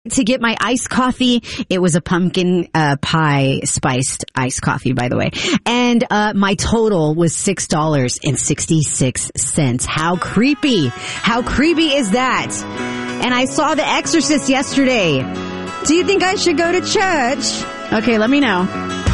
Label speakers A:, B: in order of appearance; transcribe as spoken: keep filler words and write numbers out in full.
A: to get my iced coffee. It was a pumpkin uh, pie spiced iced coffee, by the way. And uh my total was six dollars and sixty-six cents. How creepy. How creepy is that? And I saw The Exorcist yesterday. Do you think I should go to church? Okay, let me know.